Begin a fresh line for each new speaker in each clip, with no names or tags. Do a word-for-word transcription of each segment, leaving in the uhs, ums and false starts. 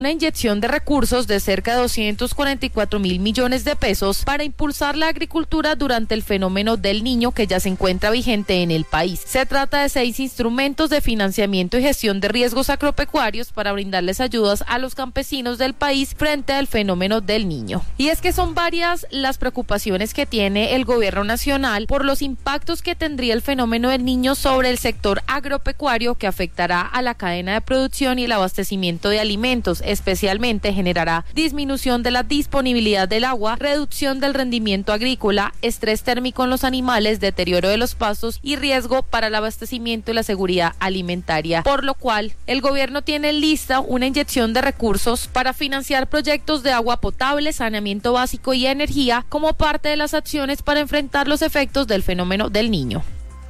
una inyección de recursos de cerca de doscientos cuarenta y cuatro mil millones de pesos para impulsar la agricultura durante el fenómeno del Niño que ya se encuentra vigente en el país. Se trata de seis instrumentos de financiamiento y gestión de riesgos agropecuarios para brindarles ayudas a los campesinos del país frente al fenómeno del Niño. Y es que son varias las preocupaciones que tiene el gobierno nacional por los impactos que tendría el fenómeno del Niño sobre el sector agropecuario, que afectará a la cadena de producción y el abastecimiento de alimentos. Especialmente generará disminución de la disponibilidad del agua, reducción del rendimiento agrícola, estrés térmico en los animales, deterioro de los pastos y riesgo para el abastecimiento y la seguridad alimentaria. Por lo cual, el gobierno tiene lista una inyección de recursos para financiar proyectos de agua potable, saneamiento básico y energía como parte de las acciones para enfrentar los efectos del fenómeno del Niño.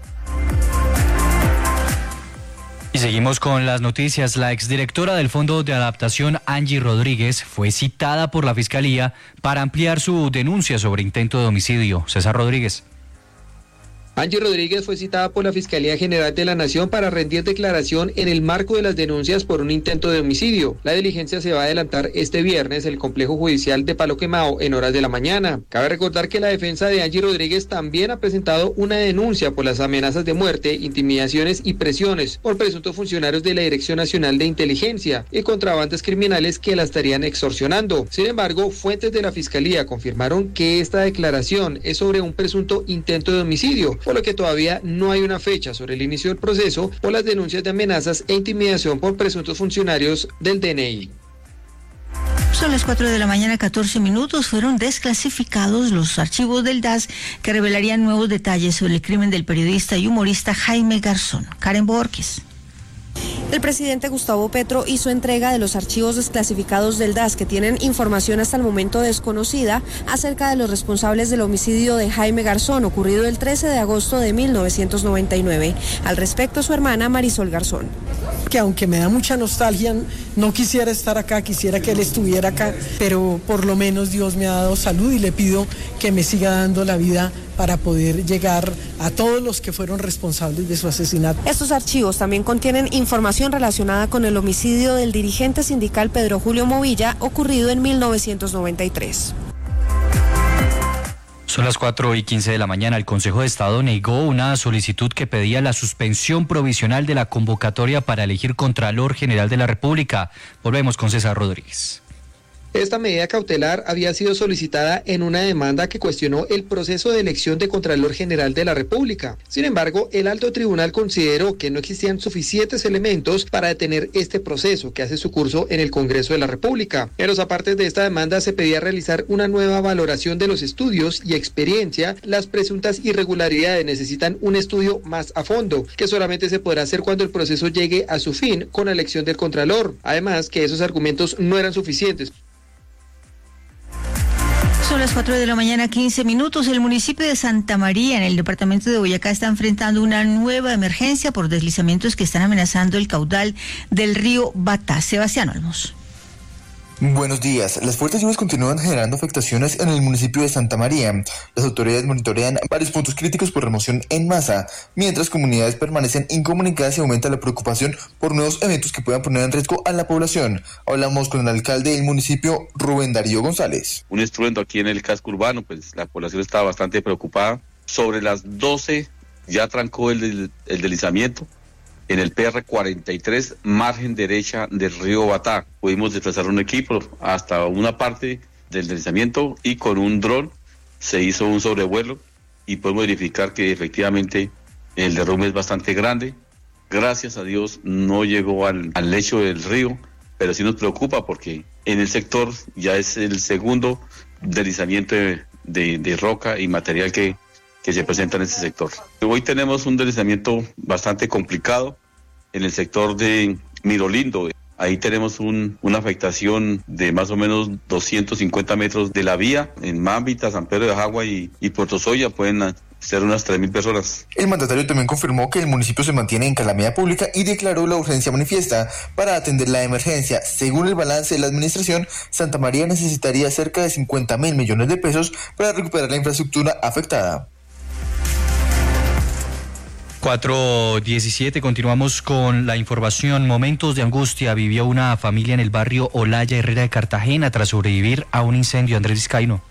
Y seguimos con las noticias. La exdirectora del Fondo de Adaptación, Angie Rodríguez, fue citada por la Fiscalía para ampliar su denuncia sobre intento de homicidio. César Rodríguez.
Angie Rodríguez fue citada por la Fiscalía General de la Nación para rendir declaración en el marco de las denuncias por un intento de homicidio. La diligencia se va a adelantar este viernes en el complejo judicial de Palo Quemado en horas de la mañana. Cabe recordar que la defensa de Angie Rodríguez también ha presentado una denuncia por las amenazas de muerte, intimidaciones y presiones por presuntos funcionarios de la Dirección Nacional de Inteligencia y contrabandas criminales que la estarían extorsionando. Sin embargo, fuentes de la Fiscalía confirmaron que esta declaración es sobre un presunto intento de homicidio, por lo que todavía no hay una fecha sobre el inicio del proceso por las denuncias de amenazas e intimidación por presuntos funcionarios del D N I.
Son las cuatro de la mañana, catorce minutos. Fueron desclasificados los archivos del D A S que revelarían nuevos detalles sobre el crimen del periodista y humorista Jaime Garzón. Karen Borges.
El presidente Gustavo Petro hizo entrega de los archivos desclasificados del D A S que tienen información hasta el momento desconocida acerca de los responsables del homicidio de Jaime Garzón, ocurrido el trece de agosto de mil novecientos noventa y nueve. Al respecto, su hermana Marisol Garzón.
Que aunque me da mucha nostalgia, no quisiera estar acá, quisiera que él estuviera acá, pero por lo menos Dios me ha dado salud y le pido que me siga dando la vida para poder llegar a todos los que fueron responsables de su asesinato.
Estos archivos también contienen información relacionada con el homicidio del dirigente sindical Pedro Julio Movilla, ocurrido en mil novecientos noventa y tres.
Son las cuatro y quince de la mañana. El Consejo de Estado negó una solicitud que pedía la suspensión provisional de la convocatoria para elegir Contralor General de la República. Volvemos con César Rodríguez.
Esta medida cautelar había sido solicitada en una demanda que cuestionó el proceso de elección de Contralor General de la República. Sin embargo, el alto tribunal consideró que no existían suficientes elementos para detener este proceso que hace su curso en el Congreso de la República. En los apartes de esta demanda se pedía realizar una nueva valoración de los estudios y experiencia. Las presuntas irregularidades necesitan un estudio más a fondo, que solamente se podrá hacer cuando el proceso llegue a su fin con la elección del Contralor. Además, que esos argumentos no eran suficientes.
Son las cuatro de la mañana, quince minutos. El municipio de Santa María, en el departamento de Boyacá, está enfrentando una nueva emergencia por deslizamientos que están amenazando el caudal del río Batá. Sebastián Olmos.
Buenos días. Las fuertes lluvias continúan generando afectaciones en el municipio de Santa María. Las autoridades monitorean varios puntos críticos por remoción en masa, mientras comunidades permanecen incomunicadas y aumenta la preocupación por nuevos eventos que puedan poner en riesgo a la población. Hablamos con el alcalde del municipio, Rubén Darío González.
Un estruendo aquí en el casco urbano, pues la población está bastante preocupada. Sobre las doce ya trancó el, el deslizamiento. En el P R cuarenta y tres, margen derecha del río Batá. Pudimos desplazar un equipo hasta una parte del deslizamiento y con un dron se hizo un sobrevuelo y podemos verificar que efectivamente el derrumbe es bastante grande. Gracias a Dios no llegó al, al lecho del río, pero sí nos preocupa porque en el sector ya es el segundo deslizamiento de, de, de roca y material que, que se presenta en ese sector. Hoy tenemos un deslizamiento bastante complicado en el sector de Mirolindo. Ahí tenemos un, una afectación de más o menos doscientos cincuenta metros de la vía. En Mambita, San Pedro de Jagua y, y Puerto Soya pueden ser unas tres mil personas.
El mandatario también confirmó que el municipio se mantiene en calamidad pública y declaró la urgencia manifiesta para atender la emergencia. Según el balance de la administración, Santa María necesitaría cerca de cincuenta mil millones de pesos para recuperar la infraestructura afectada.
cuatro diecisiete, continuamos con la información. Momentos de angustia vivió una familia en el barrio Olaya Herrera de Cartagena tras sobrevivir a un incendio. Andrés Vizcaíno.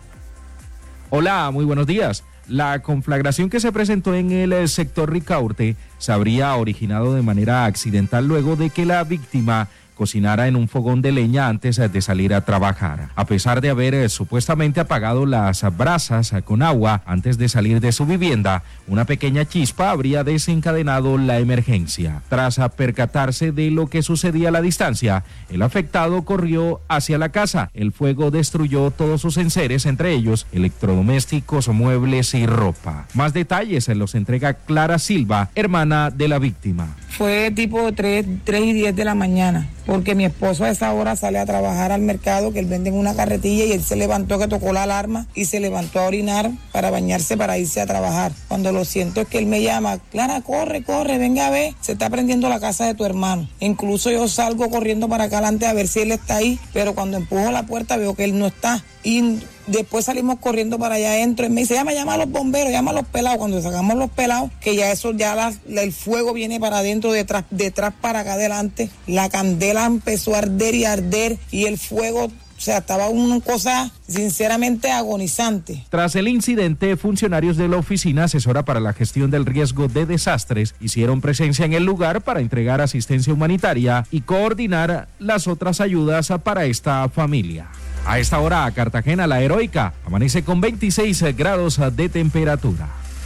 Hola, muy buenos días. La conflagración que se presentó en el sector Ricaurte se habría originado de manera accidental luego de que la víctima cocinara en un fogón de leña antes de salir a trabajar. A pesar de haber eh, supuestamente apagado las brasas eh, con agua antes de salir de su vivienda, una pequeña chispa habría desencadenado la emergencia. Tras a percatarse de lo que sucedía a la distancia, el afectado corrió hacia la casa. El fuego destruyó todos sus enseres, entre ellos electrodomésticos, muebles y ropa. Más detalles se los entrega Clara Silva, hermana de la víctima.
Fue tipo tres y diez de la mañana, porque mi esposo a esa hora sale a trabajar al mercado, que él vende en una carretilla, y él se levantó, que tocó la alarma y se levantó a orinar para bañarse para irse a trabajar. Cuando lo siento es que él me llama: Clara, corre, corre, venga a ver, se está prendiendo la casa de tu hermano. Incluso yo salgo corriendo para acá adelante a ver si él está ahí, pero cuando empujo la puerta veo que él no está. Y después salimos corriendo para allá adentro. Y me dice: llama, llama a los bomberos, llama a los pelados. Cuando sacamos los pelados, que ya eso, ya la, la, el fuego viene para adentro, detrás, detrás para acá adelante. La candela empezó a arder y a arder, y el fuego, o sea, estaba una cosa sinceramente agonizante.
Tras el incidente, funcionarios de la Oficina Asesora para la Gestión del Riesgo de Desastres hicieron presencia en el lugar para entregar asistencia humanitaria y coordinar las otras ayudas para esta familia. A esta hora, Cartagena, la heroica, amanece con veintiséis grados de temperatura.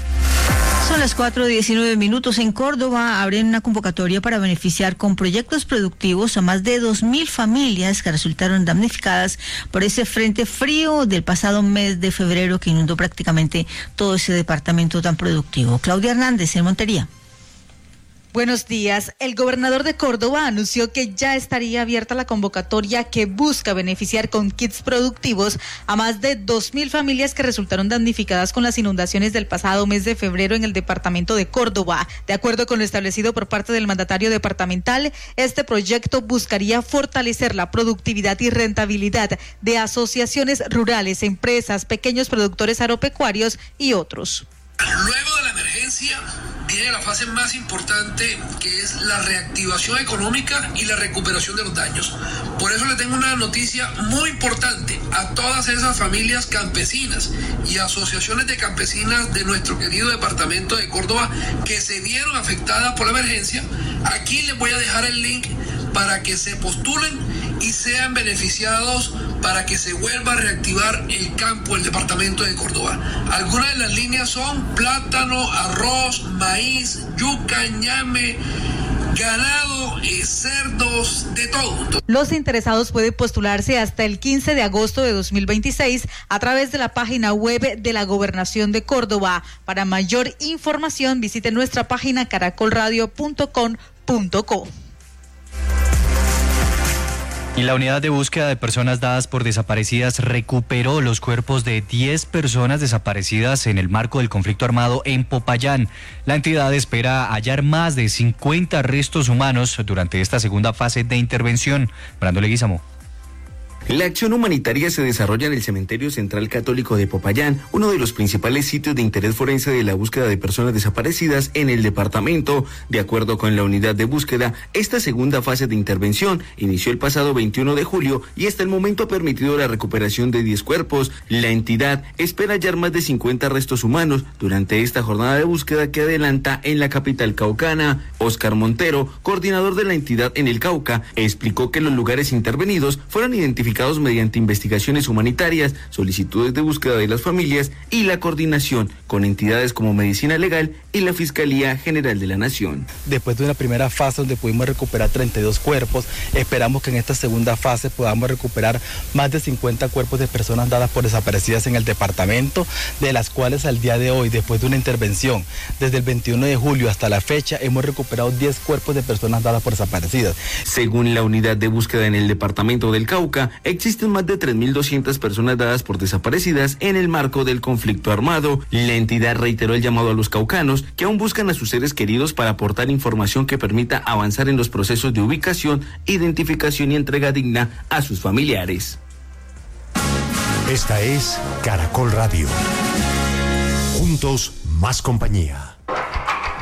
Son las cuatro diecinueve minutos. En Córdoba abren una convocatoria para beneficiar con proyectos productivos a más de dos mil familias que resultaron damnificadas por ese frente frío del pasado mes de febrero que inundó prácticamente todo ese departamento tan productivo. Claudia Hernández, en Montería.
Buenos días. El gobernador de Córdoba anunció que ya estaría abierta la convocatoria que busca beneficiar con kits productivos a más de dos mil familias que resultaron damnificadas con las inundaciones del pasado mes de febrero en el departamento de Córdoba. De acuerdo con lo establecido por parte del mandatario departamental, este proyecto buscaría fortalecer la productividad y rentabilidad de asociaciones rurales, empresas, pequeños productores agropecuarios y otros.
Luego de la emergencia viene la fase más importante, que es la reactivación económica y la recuperación de los daños. Por eso le tengo una noticia muy importante a todas esas familias campesinas y asociaciones de campesinas de nuestro querido departamento de Córdoba que se vieron afectadas por la emergencia. Aquí les voy a dejar el link para que se postulen y sean beneficiados para que se vuelva a reactivar el campo del departamento de Córdoba. Algunas de las líneas son plátano, arroz, maíz, yuca, ñame, ganado, eh, cerdos, de todo.
Los interesados pueden postularse hasta el quince de agosto de dos mil veintiséis a través de la página web de la Gobernación de Córdoba. Para mayor información visite nuestra página caracol radio punto com punto co.
Y la unidad de búsqueda de personas dadas por desaparecidas recuperó los cuerpos de diez personas desaparecidas en el marco del conflicto armado en Popayán. La entidad espera hallar más de cincuenta restos humanos durante esta segunda fase de intervención. Brando Leguizamo.
La acción humanitaria se desarrolla en el Cementerio Central Católico de Popayán, uno de los principales sitios de interés forense de la búsqueda de personas desaparecidas en el departamento. De acuerdo con la unidad de búsqueda, esta segunda fase de intervención inició el pasado veintiuno de julio y hasta el momento ha permitido la recuperación de diez cuerpos. La entidad espera hallar más de cincuenta restos humanos durante esta jornada de búsqueda que adelanta en la capital caucana. Óscar Montero, coordinador de la entidad en el Cauca, explicó que los lugares intervenidos fueron identificados mediante investigaciones humanitarias, solicitudes de búsqueda de las familias y la coordinación con entidades como Medicina Legal y la Fiscalía General de la Nación.
Después de una primera fase donde pudimos recuperar treinta y dos cuerpos, esperamos que en esta segunda fase podamos recuperar más de cincuenta cuerpos de personas dadas por desaparecidas en el departamento, de las cuales al día de hoy, después de una intervención, desde el veintiuno de julio hasta la fecha, hemos recuperado diez cuerpos de personas dadas por desaparecidas.
Según la unidad de búsqueda en el departamento del Cauca, existen más de tres mil doscientas personas dadas por desaparecidas en el marco del conflicto armado. La entidad reiteró el llamado a los caucanos que aún buscan a sus seres queridos para aportar información que permita avanzar en los procesos de ubicación, identificación y entrega digna a sus familiares.
Esta es Caracol Radio. Juntos, más compañía.